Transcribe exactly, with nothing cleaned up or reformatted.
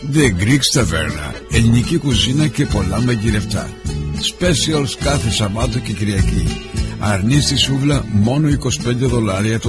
The Greek Taverna, ελληνική κουζίνα και πολλά μαγειρευτά. Specials κάθε Σαββάτο και Κυριακή. Αρνής στη σούβλα μόνο είκοσι πέντε δολάρια το